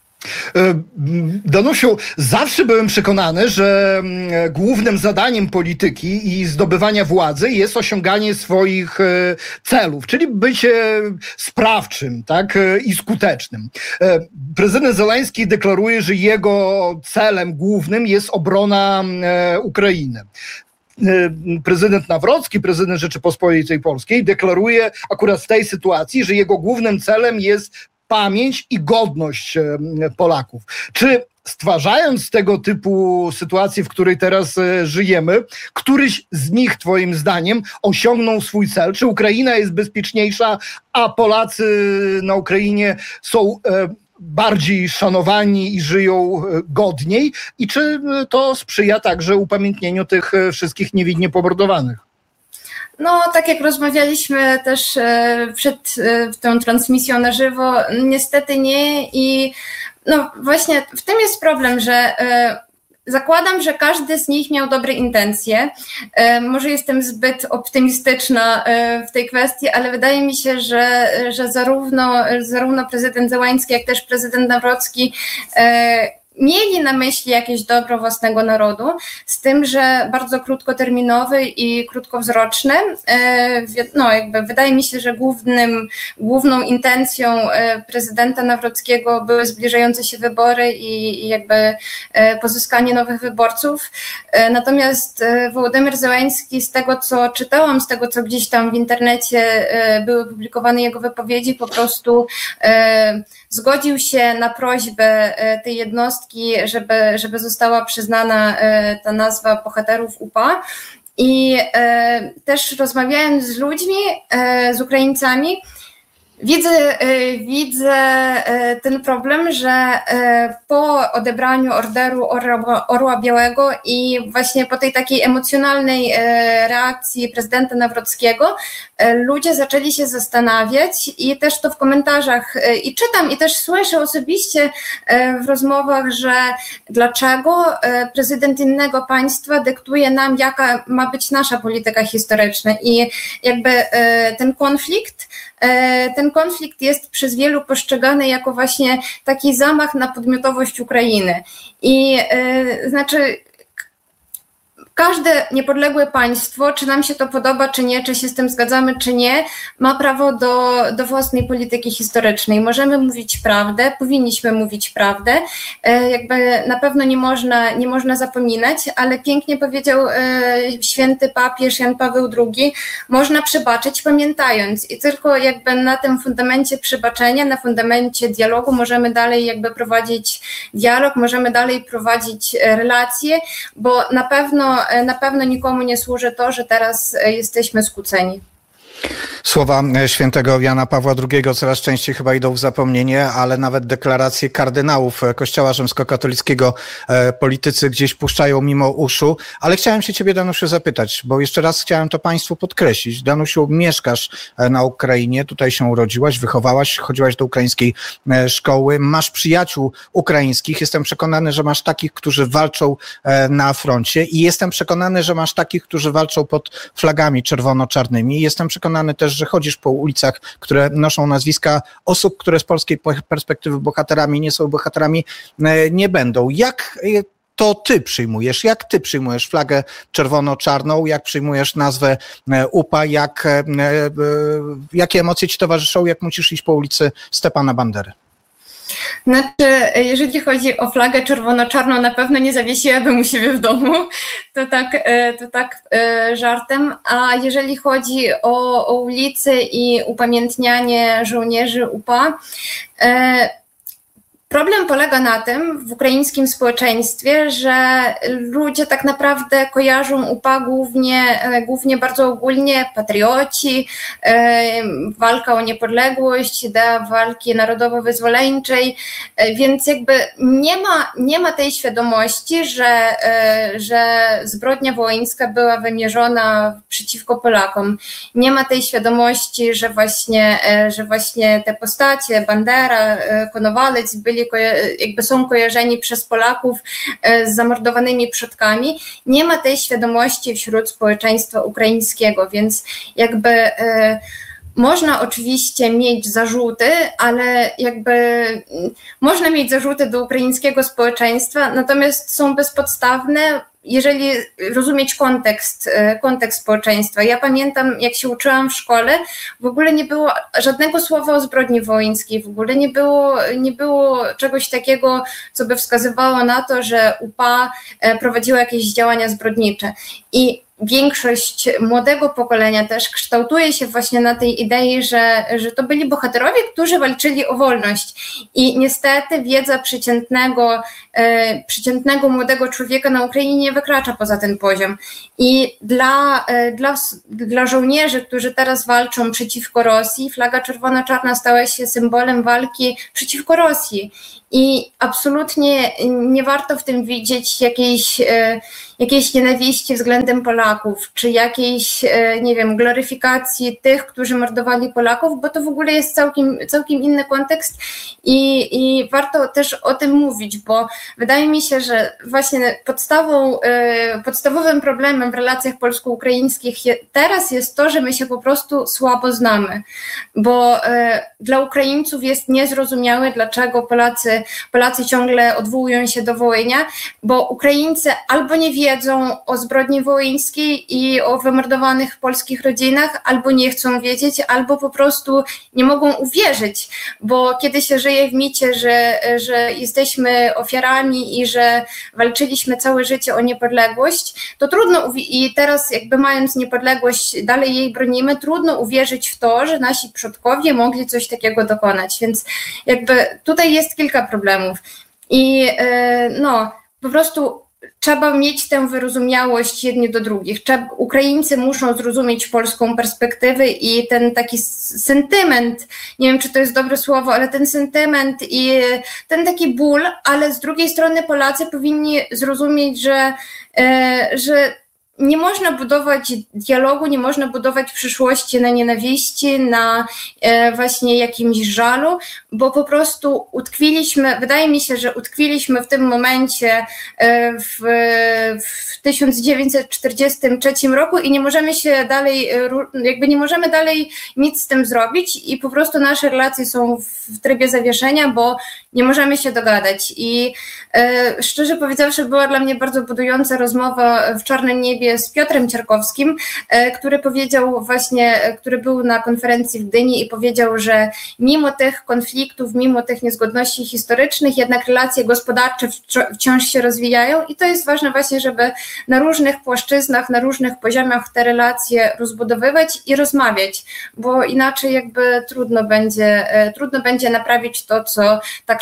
Danusiu, zawsze byłem przekonany, że głównym zadaniem polityki i zdobywania władzy jest osiąganie swoich celów, czyli bycie sprawczym, tak, i skutecznym. Prezydent Zełenski deklaruje, że jego celem głównym jest obrona Ukrainy. Prezydent Nawrocki, prezydent Rzeczypospolitej Polskiej, deklaruje akurat w tej sytuacji, że jego głównym celem jest pamięć i godność Polaków. Czy stwarzając tego typu sytuację, w której teraz żyjemy, któryś z nich, twoim zdaniem, osiągnął swój cel? Czy Ukraina jest bezpieczniejsza, a Polacy na Ukrainie są bardziej szanowani i żyją godniej? I czy to sprzyja także upamiętnieniu tych wszystkich niewinnie pomordowanych? No, tak jak rozmawialiśmy też przed tą transmisją na żywo, niestety nie i no właśnie w tym jest problem, że zakładam, że każdy z nich miał dobre intencje. Może jestem zbyt optymistyczna w tej kwestii, ale wydaje mi się, że zarówno prezydent Zełański, jak też prezydent Nawrocki mieli na myśli jakieś dobro własnego narodu, z tym, że bardzo krótkoterminowy i krótkowzroczny. No, jakby wydaje mi się, że główną intencją prezydenta Nawrockiego były zbliżające się wybory i jakby pozyskanie nowych wyborców. Natomiast Wołodymyr Zełenski, z tego co czytałam, z tego co gdzieś tam w internecie były publikowane jego wypowiedzi, po prostu zgodził się na prośbę tej jednostki, żeby została przyznana ta nazwa bohaterów UPA. I też rozmawiając z ludźmi, z Ukraińcami, widzę ten problem, że po odebraniu orderu Orła Białego i właśnie po tej takiej emocjonalnej reakcji prezydenta Nawrockiego ludzie zaczęli się zastanawiać i też to w komentarzach i czytam i też słyszę osobiście w rozmowach, że dlaczego prezydent innego państwa dyktuje nam, jaka ma być nasza polityka historyczna i jakby ten konflikt jest przez wielu postrzegany jako właśnie taki zamach na podmiotowość Ukrainy. I znaczy każde niepodległe państwo, czy nam się to podoba, czy nie, czy się z tym zgadzamy, czy nie, ma prawo do własnej polityki historycznej. Możemy mówić prawdę, powinniśmy mówić prawdę. Jakby na pewno nie można zapominać, ale pięknie powiedział święty papież Jan Paweł II, można przebaczyć pamiętając. I tylko jakby na tym fundamencie przebaczenia, na fundamencie dialogu możemy dalej jakby prowadzić dialog, możemy dalej prowadzić relacje, bo na pewno nikomu nie służy to, że teraz jesteśmy skłóceni. Słowa świętego Jana Pawła II coraz częściej chyba idą w zapomnienie, ale nawet deklaracje kardynałów Kościoła Rzymskokatolickiego politycy gdzieś puszczają mimo uszu. Ale chciałem się ciebie, Danusiu, zapytać, bo jeszcze raz chciałem to państwu podkreślić. Danusiu, mieszkasz na Ukrainie, tutaj się urodziłaś, wychowałaś, chodziłaś do ukraińskiej szkoły, masz przyjaciół ukraińskich. Jestem przekonany, że masz takich, którzy walczą na froncie i jestem przekonany, że masz takich, którzy walczą pod flagami czerwono-czarnymi. Jestem przekonany też, że chodzisz po ulicach, które noszą nazwiska osób, które z polskiej perspektywy bohaterami nie są bohaterami, nie będą. Jak to ty przyjmujesz? Jak ty przyjmujesz flagę czerwono-czarną? Jak przyjmujesz nazwę UPA? Jakie emocje ci towarzyszą, jak musisz iść po ulicy Stepana Bandery? Znaczy, jeżeli chodzi o flagę czerwono-czarną, na pewno nie zawiesiłabym u siebie w domu, to tak żartem, a jeżeli chodzi o ulicy i upamiętnianie żołnierzy UPA, problem polega na tym w ukraińskim społeczeństwie, że ludzie tak naprawdę kojarzą UPA głównie bardzo ogólnie, patrioci, walka o niepodległość, idea walki narodowo-wyzwoleńczej, więc jakby nie ma tej świadomości, że zbrodnia wołyńska była wymierzona przeciwko Polakom. Nie ma tej świadomości, że właśnie te postacie, Bandera, Konowalec są kojarzeni przez Polaków z zamordowanymi przodkami. Nie ma tej świadomości wśród społeczeństwa ukraińskiego, więc jakby można oczywiście mieć zarzuty, ale można mieć zarzuty do ukraińskiego społeczeństwa, natomiast są bezpodstawne, jeżeli rozumieć kontekst społeczeństwa. Ja pamiętam, jak się uczyłam w szkole, w ogóle nie było żadnego słowa o zbrodni wołyńskiej, w ogóle nie było czegoś takiego, co by wskazywało na to, że UPA prowadziła jakieś działania zbrodnicze. I większość młodego pokolenia też kształtuje się właśnie na tej idei, że to byli bohaterowie, którzy walczyli o wolność. I niestety wiedza przeciętnego młodego człowieka na Ukrainie nie wykracza poza ten poziom. I dla żołnierzy, którzy teraz walczą przeciwko Rosji, flaga czerwono-czarna stała się symbolem walki przeciwko Rosji. I absolutnie nie warto w tym widzieć jakiejś nienawiści względem Polaków, czy jakiejś, gloryfikacji tych, którzy mordowali Polaków, bo to w ogóle jest całkiem inny kontekst i warto też o tym mówić, bo wydaje mi się, że właśnie podstawowym problemem w relacjach polsko-ukraińskich teraz jest to, że my się po prostu słabo znamy, bo dla Ukraińców jest niezrozumiałe, dlaczego Polacy ciągle odwołują się do Wołynia, bo Ukraińcy albo nie wiedzą o zbrodni wołyńskiej i o wymordowanych polskich rodzinach, albo nie chcą wiedzieć, albo po prostu nie mogą uwierzyć, bo kiedy się żyje w micie, że jesteśmy ofiarami i że walczyliśmy całe życie o niepodległość, to trudno, i teraz jakby mając niepodległość, dalej jej bronimy, trudno uwierzyć w to, że nasi przodkowie mogli coś takiego dokonać, więc jakby tutaj jest kilka problemów i po prostu trzeba mieć tę wyrozumiałość jedni do drugich. Ukraińcy muszą zrozumieć polską perspektywę i ten taki sentyment, nie wiem, czy to jest dobre słowo, ale ten sentyment i ten taki ból, ale z drugiej strony Polacy powinni zrozumieć, że nie można budować dialogu, nie można budować przyszłości na nienawiści, na właśnie jakimś żalu, bo po prostu wydaje mi się, że utkwiliśmy w tym momencie w 1943 roku i nie możemy się dalej, nie możemy dalej nic z tym zrobić i po prostu nasze relacje są w trybie zawieszenia, bo nie możemy się dogadać. I szczerze powiedziawszy, była dla mnie bardzo budująca rozmowa w Czarnym Niebie z Piotrem Cierkowskim, który był na konferencji w Gdyni i powiedział, że mimo tych konfliktów, mimo tych niezgodności historycznych, jednak relacje gospodarcze wciąż się rozwijają i to jest ważne właśnie, żeby na różnych płaszczyznach, na różnych poziomach te relacje rozbudowywać i rozmawiać, bo inaczej jakby trudno będzie naprawić to, co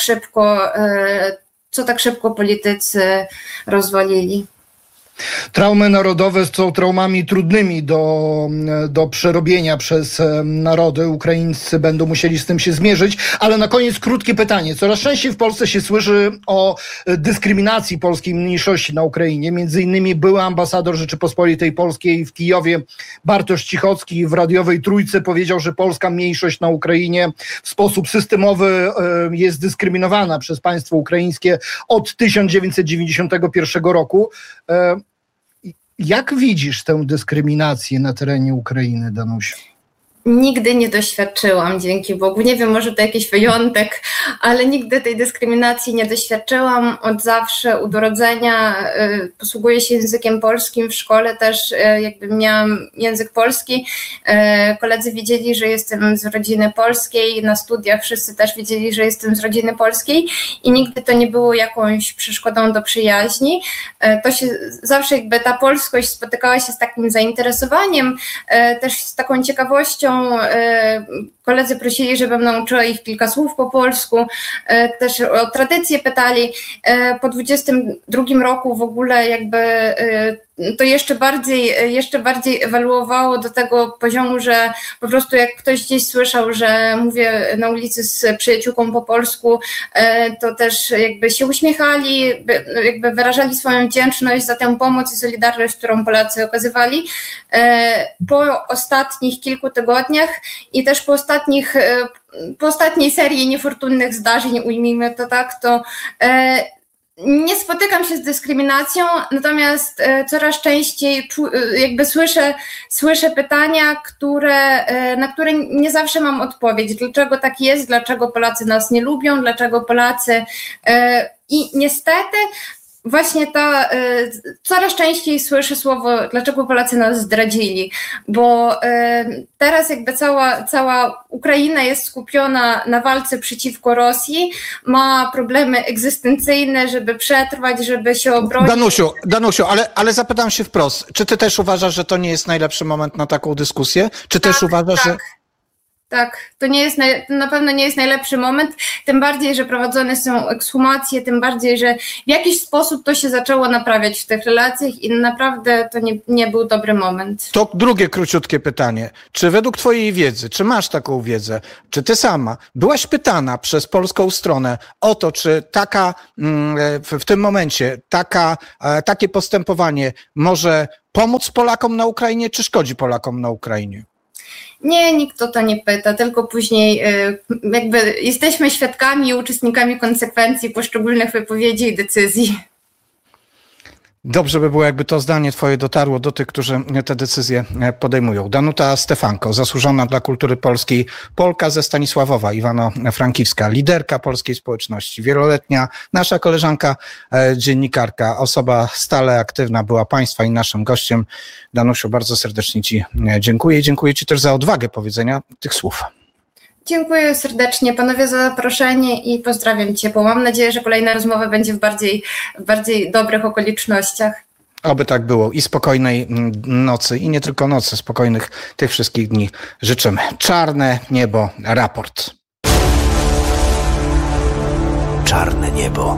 tak szybko politycy rozwalili. Traumy narodowe są traumami trudnymi do przerobienia przez narody. Ukraińcy będą musieli z tym się zmierzyć. Ale na koniec krótkie pytanie. Coraz częściej w Polsce się słyszy o dyskryminacji polskiej mniejszości na Ukrainie. Między innymi były ambasador Rzeczypospolitej Polskiej w Kijowie, Bartosz Cichocki, w radiowej Trójce powiedział, że polska mniejszość na Ukrainie w sposób systemowy jest dyskryminowana przez państwo ukraińskie od 1991 roku. Jak widzisz tę dyskryminację na terenie Ukrainy, Danusiu? nigdy nie doświadczyłam, dzięki Bogu. Nie wiem, może to jakiś wyjątek, ale nigdy tej dyskryminacji nie doświadczyłam. Od zawsze, od urodzenia posługuję się językiem polskim. W szkole też jakby miałam język polski. Koledzy wiedzieli, że jestem z rodziny polskiej. Na studiach wszyscy też wiedzieli, że jestem z rodziny polskiej i nigdy to nie było jakąś przeszkodą do przyjaźni. To się zawsze jakby ta polskość spotykała się z takim zainteresowaniem, też z taką ciekawością. Koledzy prosili, żebym nauczyła ich kilka słów po polsku, też o tradycje pytali. Po 22 roku w ogóle jakby to jeszcze bardziej ewoluowało do tego poziomu, że po prostu jak ktoś gdzieś słyszał, że mówię na ulicy z przyjaciółką po polsku, to też jakby się uśmiechali, jakby wyrażali swoją wdzięczność za tę pomoc i solidarność, którą Polacy okazywali. Po ostatnich kilku tygodniach i też po ostatniej serii niefortunnych zdarzeń, ujmijmy to tak, to nie spotykam się z dyskryminacją, natomiast coraz częściej jakby słyszę pytania, na które nie zawsze mam odpowiedź. Dlaczego tak jest? Dlaczego Polacy nas nie lubią? Dlaczego Polacy... I niestety właśnie coraz częściej słyszę słowo, dlaczego Polacy nas zdradzili, bo teraz jakby cała Ukraina jest skupiona na walce przeciwko Rosji, ma problemy egzystencyjne, żeby przetrwać, żeby się obronić. Danusiu, ale zapytam się wprost, czy ty też uważasz, że to nie jest najlepszy moment na taką dyskusję? Czy też uważasz, że... Tak, to na pewno nie jest najlepszy moment, tym bardziej, że prowadzone są ekshumacje, tym bardziej, że w jakiś sposób to się zaczęło naprawiać w tych relacjach i naprawdę to nie był dobry moment. To drugie króciutkie pytanie. Czy według twojej wiedzy, czy masz taką wiedzę, czy ty sama byłaś pytana przez polską stronę o to, czy w tym momencie takie postępowanie może pomóc Polakom na Ukrainie, czy szkodzi Polakom na Ukrainie? Nie, nikt o to nie pyta, tylko później jakby jesteśmy świadkami i uczestnikami konsekwencji poszczególnych wypowiedzi i decyzji. Dobrze by było, jakby to zdanie twoje dotarło do tych, którzy te decyzje podejmują. Danuta Stefanko, zasłużona dla kultury polskiej Polka ze Stanisławowa, Iwano-Frankiwska, liderka polskiej społeczności, wieloletnia nasza koleżanka, dziennikarka, osoba stale aktywna, była państwa i naszym gościem. Danusiu, bardzo serdecznie ci dziękuję i dziękuję ci też za odwagę powiedzenia tych słów. Dziękuję serdecznie panowie za zaproszenie i pozdrawiam ciepło. Mam nadzieję, że kolejna rozmowa będzie w bardziej dobrych okolicznościach. Oby tak było i spokojnej nocy i nie tylko nocy, spokojnych tych wszystkich dni życzymy. Czarne niebo, raport. Czarne niebo.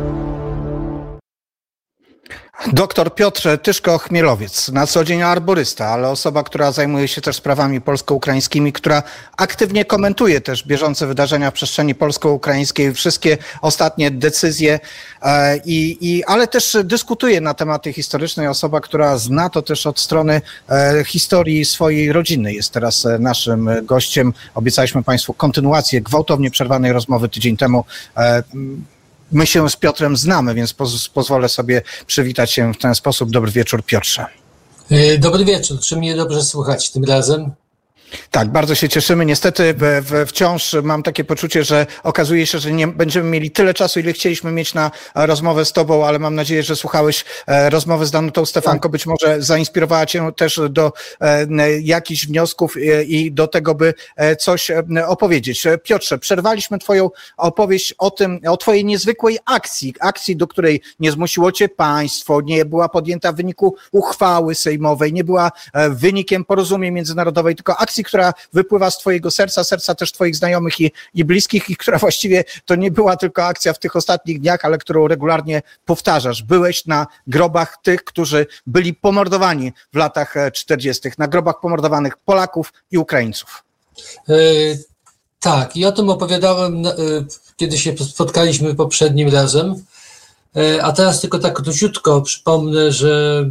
Doktor Piotr Tyszko-Chmielowiec, na co dzień arborysta, ale osoba, która zajmuje się też sprawami polsko-ukraińskimi, która aktywnie komentuje też bieżące wydarzenia w przestrzeni polsko-ukraińskiej, wszystkie ostatnie decyzje, ale też dyskutuje na tematy historyczne. Osoba, która zna to też od strony historii swojej rodziny, jest teraz naszym gościem. Obiecaliśmy Państwu kontynuację gwałtownie przerwanej rozmowy tydzień temu. My się z Piotrem znamy, więc pozwolę sobie przywitać się w ten sposób. Dobry wieczór, Piotrze. Dobry wieczór. Czy mnie dobrze słychać tym razem? Tak, bardzo się cieszymy. Niestety wciąż mam takie poczucie, że okazuje się, że nie będziemy mieli tyle czasu, ile chcieliśmy mieć na rozmowę z tobą, ale mam nadzieję, że słuchałeś rozmowy z Danutą Stefanko. Być może zainspirowała cię też do jakichś wniosków i do tego, by coś opowiedzieć. Piotrze, przerwaliśmy twoją opowieść o twojej niezwykłej akcji, do której nie zmusiło cię państwo, nie była podjęta w wyniku uchwały sejmowej, nie była wynikiem porozumień międzynarodowej, tylko akcji, która wypływa z twojego serca też twoich znajomych i bliskich i która właściwie to nie była tylko akcja w tych ostatnich dniach, ale którą regularnie powtarzasz. Byłeś na grobach tych, którzy byli pomordowani w latach 40., na grobach pomordowanych Polaków i Ukraińców. Tak, i o tym opowiadałem, kiedy się spotkaliśmy poprzednim razem, a teraz tylko tak króciutko przypomnę, że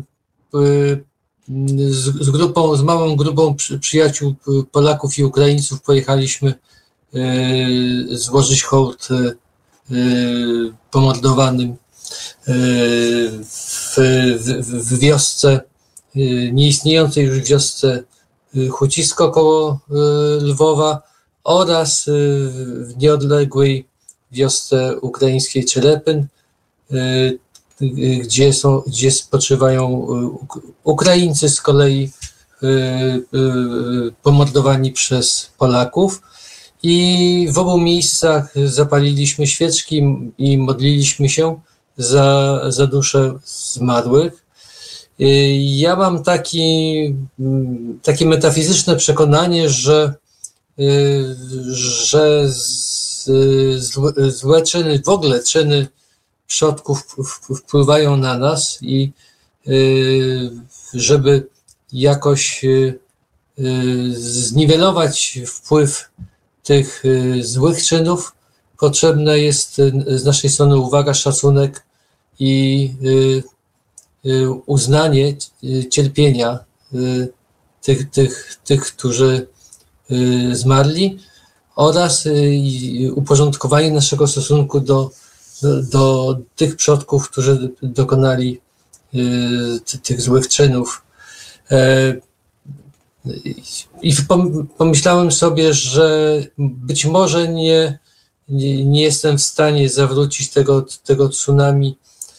z małą grupą przyjaciół Polaków i Ukraińców pojechaliśmy złożyć hołd pomordowanym w wiosce, nieistniejącej już wiosce Hucisko koło Lwowa oraz w nieodległej wiosce ukraińskiej Czelepyn, gdzie spoczywają Ukraińcy z kolei pomordowani przez Polaków. I w obu miejscach zapaliliśmy świeczki i modliliśmy się za dusze zmarłych. Ja mam takie metafizyczne przekonanie, że złe czyny, w ogóle czyny przodków wpływają na nas i żeby jakoś zniwelować wpływ tych złych czynów, potrzebna jest z naszej strony uwaga, szacunek i uznanie cierpienia tych, którzy zmarli, oraz uporządkowanie naszego stosunku do tych przodków, którzy dokonali tych złych czynów. I pomyślałem sobie, że być może nie jestem w stanie zawrócić tego tsunami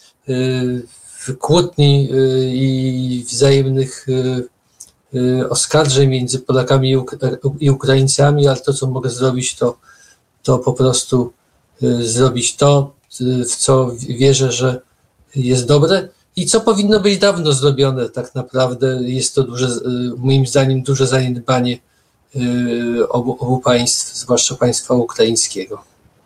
kłótni i wzajemnych oskarżeń między Polakami i Ukraińcami, ale to, co mogę zrobić, to po prostu zrobić to, w co wierzę, że jest dobre i co powinno być dawno zrobione tak naprawdę. Jest to moim zdaniem duże zaniedbanie obu państw, zwłaszcza państwa ukraińskiego.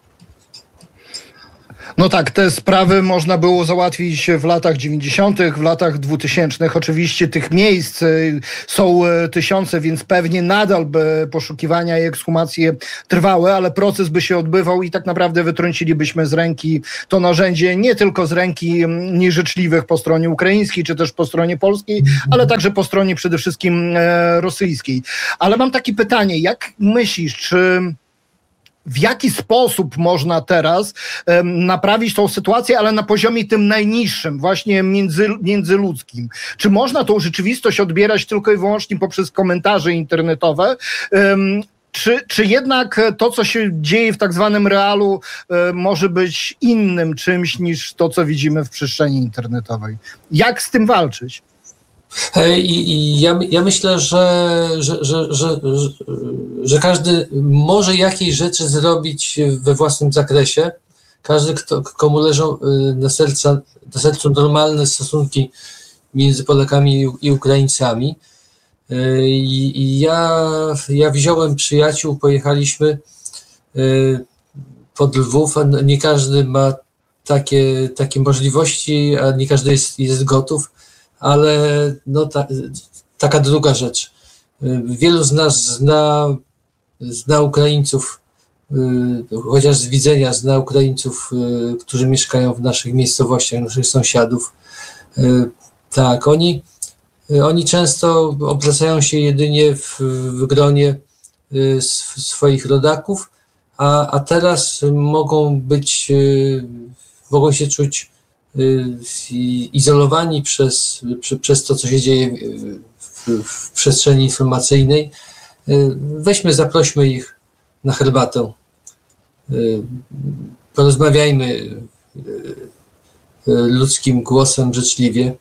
No tak, te sprawy można było załatwić w latach 90., w latach 2000. Oczywiście tych miejsc są tysiące, więc pewnie nadal by poszukiwania i ekshumacje trwały, ale proces by się odbywał i tak naprawdę wytrącilibyśmy z ręki to narzędzie, nie tylko z ręki nieżyczliwych po stronie ukraińskiej, czy też po stronie polskiej, ale także po stronie przede wszystkim rosyjskiej. Ale mam takie pytanie, jak myślisz, w jaki sposób można teraz naprawić tą sytuację, ale na poziomie tym najniższym, właśnie międzyludzkim? Czy można tą rzeczywistość odbierać tylko i wyłącznie poprzez komentarze internetowe? Czy jednak to, co się dzieje w tak zwanym realu, może być innym czymś niż to, co widzimy w przestrzeni internetowej? Jak z tym walczyć? Ja myślę, że każdy może jakieś rzeczy zrobić we własnym zakresie. Każdy, komu leżą na sercu normalne stosunki między Polakami i Ukraińcami. Ja wziąłem przyjaciół, pojechaliśmy pod Lwów, a nie każdy ma takie możliwości, a nie każdy jest gotów. Ale taka druga rzecz. Wielu z nas zna Ukraińców, chociaż z widzenia zna Ukraińców, którzy mieszkają w naszych miejscowościach, naszych sąsiadów. Tak, oni często obracają się jedynie w gronie swoich rodaków, a teraz mogą się czuć izolowani przez to, co się dzieje w przestrzeni informacyjnej. Zaprośmy ich na herbatę. Porozmawiajmy ludzkim głosem życzliwie.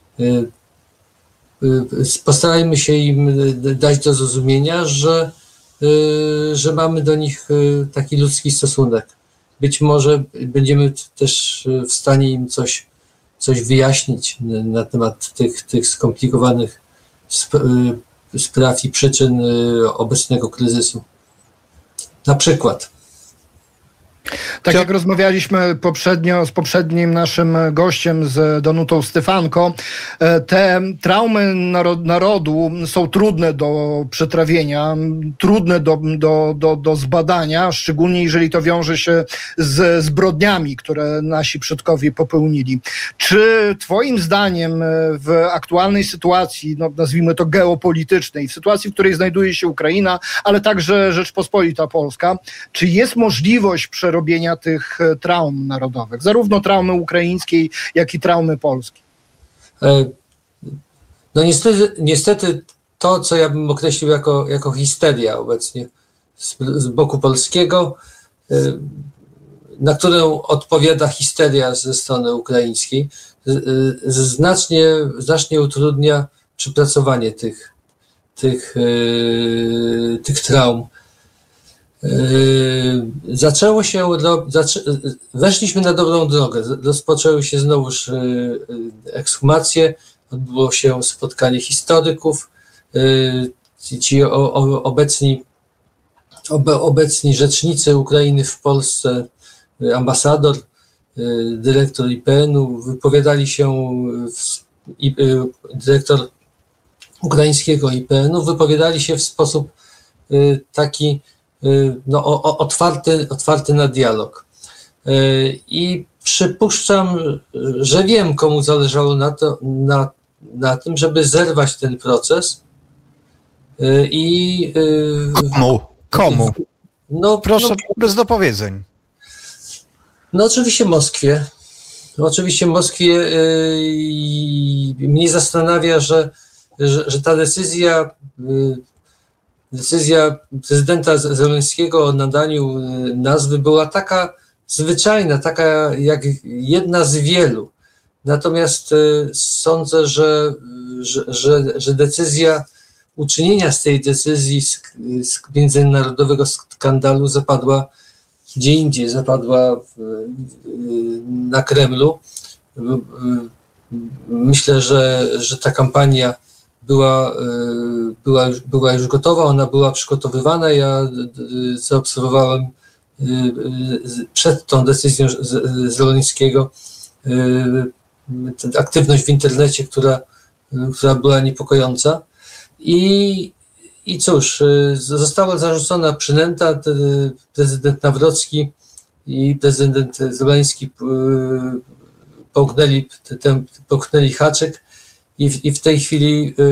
Postarajmy się im dać do zrozumienia, że mamy do nich taki ludzki stosunek. Być może będziemy też w stanie im coś wyjaśnić na temat tych skomplikowanych spraw i przyczyn obecnego kryzysu. Na przykład. Tak jak rozmawialiśmy poprzednio z poprzednim naszym gościem, z Danutą Stefanko, te traumy narodu są trudne do przetrawienia, trudne do zbadania, szczególnie jeżeli to wiąże się z zbrodniami, które nasi przodkowie popełnili. Czy twoim zdaniem w aktualnej sytuacji, nazwijmy to geopolitycznej, w sytuacji, w której znajduje się Ukraina, ale także Rzeczpospolita Polska, czy jest możliwość przerobienia tych traum narodowych, zarówno traumy ukraińskiej, jak i traumy polskiej? No niestety to, co ja bym określił jako histeria obecnie z boku polskiego, na którą odpowiada histeria ze strony ukraińskiej, znacznie utrudnia przypracowanie tych traum. Weszliśmy na dobrą drogę. Rozpoczęły się znowuż ekshumacje, odbyło się spotkanie historyków. Ci obecni rzecznicy Ukrainy w Polsce, ambasador, dyrektor IPN-u, wypowiadali się, dyrektor ukraińskiego IPN-u, wypowiadali się w sposób taki otwarty na dialog. I przypuszczam, że wiem, komu zależało na tym, żeby zerwać ten proces. Komu? Proszę, bez dopowiedzeń. Oczywiście Moskwie. Mnie zastanawia, że ta decyzja prezydenta Zełenskiego o nadaniu nazwy była taka zwyczajna, taka jak jedna z wielu. Natomiast sądzę, że decyzja uczynienia z tej decyzji z międzynarodowego skandalu zapadła gdzie indziej, zapadła na Kremlu. Myślę, że ta kampania była już gotowa, ona była przygotowywana. Ja zaobserwowałem przed tą decyzją Zełenskiego aktywność w internecie, która była niepokojąca. I cóż, została zarzucona przynęta. Prezydent Nawrocki i prezydent Zełenski połknęli haczyk i w tej chwili